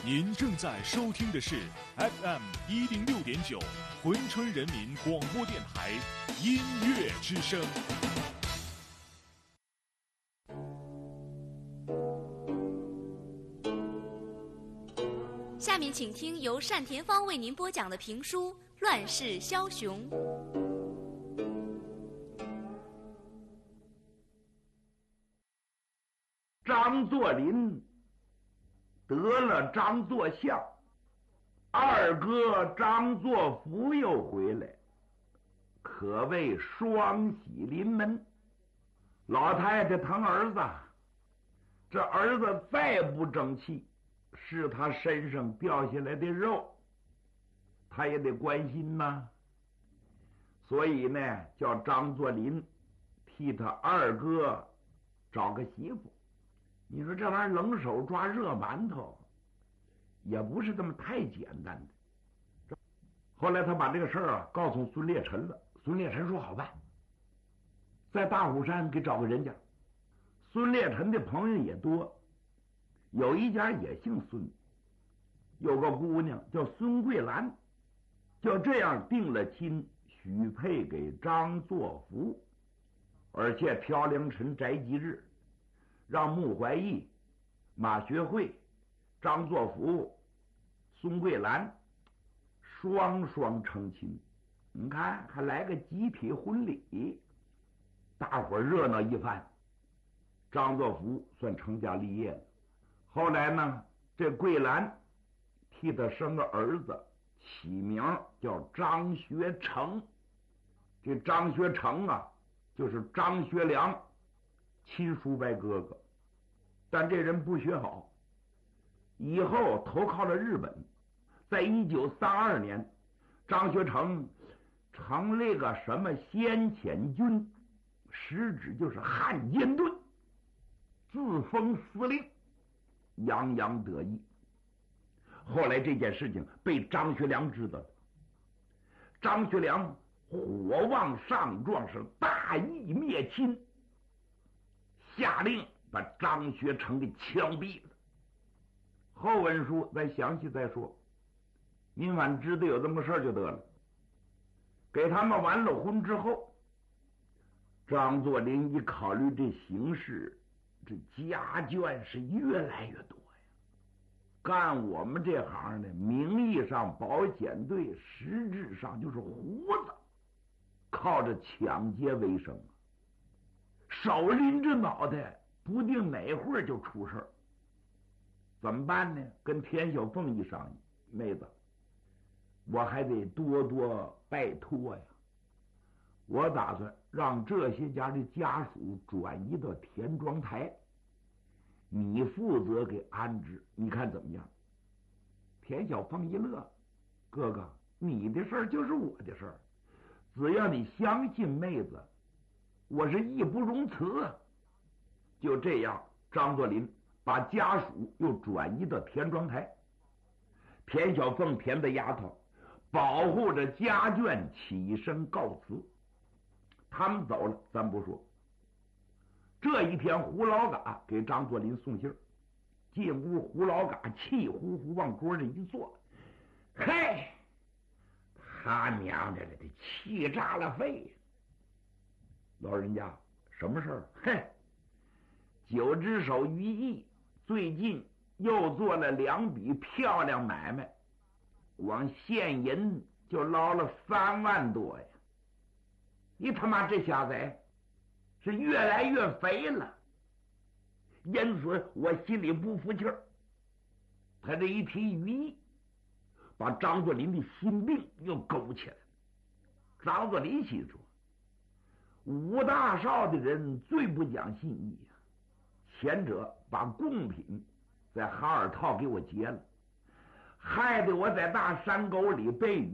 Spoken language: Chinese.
您正在收听的是 FM106.9珲春人民广播电台音乐之声。 下面请听由单田芳为您播讲的评书《乱世枭雄》。 张作霖得了张作相，二哥张作福又回来，可谓双喜临门。老太太疼儿子，这儿子再不争气，是他身上掉下来的肉，他也得关心呐。所以呢，叫张作霖替他二哥找个媳妇。你说这玩意儿冷手抓热馒头，也不是这么太简单的。后来他把这个事儿告诉孙烈臣了，孙烈臣说好办，在大虎山给找个人家。孙烈臣的朋友也多，有一家也姓孙，有个姑娘叫孙桂兰，就这样定了亲，许配给张作福，而且挑良辰摘吉日，让穆怀义、马学会、张作福、孙桂兰双双成亲。你看还来个集体婚礼，大伙热闹一番。张作福算成家立业了。后来呢，这桂兰替他生个儿子，起名叫张学成。这张学成啊，就是张学良亲叔伯哥哥，但这人不学好，以后投靠了日本。在1932年，张学成成了个什么先遣军，实质就是汉奸队，自封司令，洋洋得意。后来这件事情被张学良知道了，张学良火旺上壮，是大义灭亲，下令把张学成给枪毙了。后文书再详细再说，您反知道有这么个事儿就得了。给他们完了婚之后，张作霖一考虑这形势，这家眷是越来越多呀。干我们这行的，名义上保险队，实质上就是胡子，靠着抢劫为生，手拎着脑袋，不定哪会儿就出事儿。怎么办呢？跟田小凤一商议，妹子，我还得多多拜托呀。我打算让这些家的家属转移到田庄台，你负责给安置，你看怎么样？田小凤一乐，哥哥，你的事儿就是我的事儿，只要你相信妹子，我是义不容辞。就这样，张作霖把家属又转移到田庄台，田小凤田的丫头保护着家眷起身告辞。他们走了咱不说，这一天胡老嘎给张作霖送信儿，进屋胡老嘎气呼呼往桌上一坐，嘿，他娘的这气炸了肺。老人家什么事儿？嘿，九只手于毅最近又做了2笔漂亮买卖，往现银就捞了3万多呀！你他妈这小子是越来越肥了，因此我心里不服气儿。他这一提于毅，把张作霖的心病又勾起来了。张作霖心说，武大少的人最不讲信义呀，前者把贡品在哈尔套给我劫了，害得我在大山沟里被